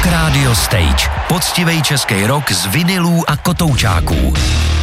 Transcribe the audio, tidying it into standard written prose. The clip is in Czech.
Rock Radio Stage. Poctivej český rock z vinylů a kotoučáků.